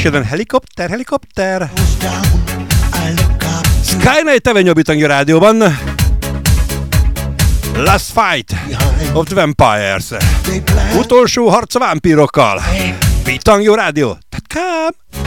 jeden helikopter. Sky Night Avenue a Bitangja Rádióban. Last Fight of the Vampires. Utolsó harc a vámpírokkal. Bitangja Rádió.